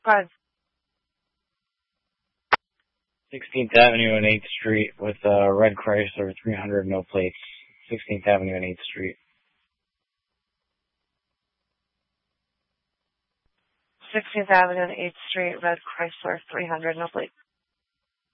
5. 16th Avenue and 8th Street with red Chrysler 300, no plates. 16th Avenue and 8th Street. 16th Avenue and 8th Street, red Chrysler 300, no plates.